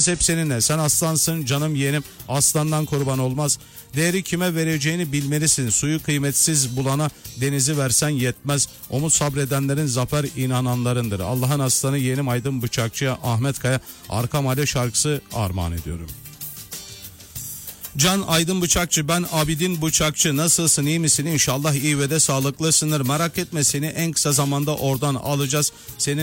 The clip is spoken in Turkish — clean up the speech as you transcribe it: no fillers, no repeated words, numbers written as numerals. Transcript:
Dualarımız hep seninle. Sen aslansın canım yeğenim, aslandan kurban olmaz. Değeri kime vereceğini bilmelisin. Suyu kıymetsiz bulana denizi versen yetmez. Umut sabredenlerin zafer inananlarındır. Allah'ın aslanı yeğenim Aydın Bıçakçı'ya Ahmet Kaya Arka Mahalle şarkısı armağan ediyorum. Can Aydın Bıçakçı, ben Abidin Bıçakçı, nasılsın, iyi misin? İnşallah iyi ve de sağlıklısındır. Merak etme, seni en kısa zamanda oradan alacağız. Senin